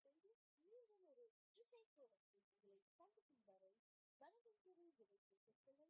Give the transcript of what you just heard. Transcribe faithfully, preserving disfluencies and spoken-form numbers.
மீண்டும் ஒரு இசை கோலத்தில் உங்களை சந்திக்கும் வரை வணக்கம் கூறி விடைபெற்றுக் கொள்வது